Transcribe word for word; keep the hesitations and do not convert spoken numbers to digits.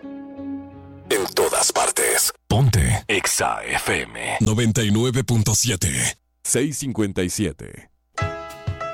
En todas partes. Ponte Exa F M noventa y nueve punto siete. seiscientos cincuenta y siete.